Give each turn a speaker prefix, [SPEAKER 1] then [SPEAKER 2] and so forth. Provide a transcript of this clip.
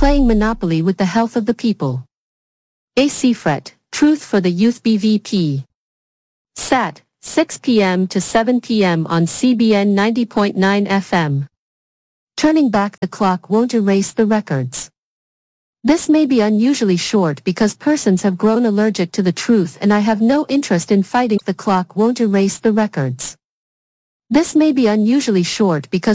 [SPEAKER 1] playing Monopoly with the health of the people. A. Seafret, Truth for the Youth BVP. Sat, 6 p.m. to 7 p.m. on CBN 90.9 FM. Turning back the clock won't erase the records. This may be unusually short because persons have grown allergic to the truth, and I have no interest in fighting. The clock won't erase the records. This may be unusually short because